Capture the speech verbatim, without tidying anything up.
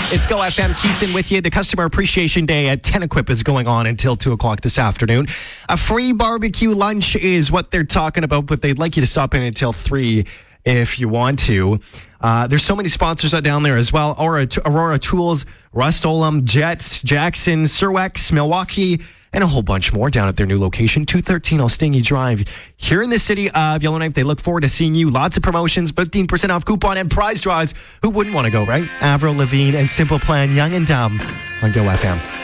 It's Go F M. Keeson with you. The Customer Appreciation Day at ten Equip is going on until two o'clock this afternoon. A free barbecue lunch is what they're talking about, but they'd like you to stop in until three if you want to. Uh, there's so many sponsors out down there as well. Aurora, Aurora Tools, Rust-Oleum, Jets, Jackson, Surwex, Milwaukee, and a whole bunch more down at their new location, two thirteen Elstingy Drive. Here in the city of Yellowknife, they look forward to seeing you. Lots of promotions, fifteen percent off coupon, and prize draws. Who wouldn't want to go, right? Avril Lavigne and Simple Plan, Young and Dumb on Go F M.